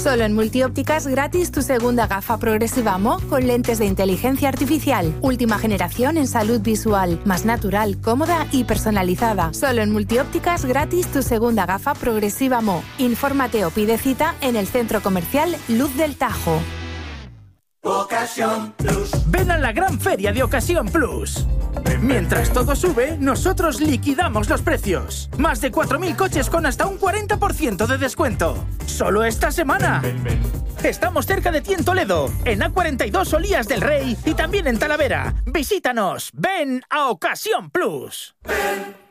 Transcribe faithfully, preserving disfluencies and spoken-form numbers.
Solo en Multiópticas gratis tu segunda gafa progresiva Mo con lentes de inteligencia artificial. Última generación en salud visual, más natural, cómoda y personalizada. Solo en Multiópticas gratis tu segunda gafa progresiva Mo. Infórmate o pide cita en el centro comercial Luz del Tajo. Ocasión Plus. Ven a la gran feria de Ocasión Plus. Mientras todo sube, nosotros liquidamos los precios. Más de cuatro mil coches con hasta un cuarenta por ciento de descuento. Solo esta semana. Ven, ven, ven. Estamos cerca de ti en Toledo, en A cuarenta y dos Olías del Rey y también en Talavera. Visítanos. Ven a Ocasión Plus. Ven.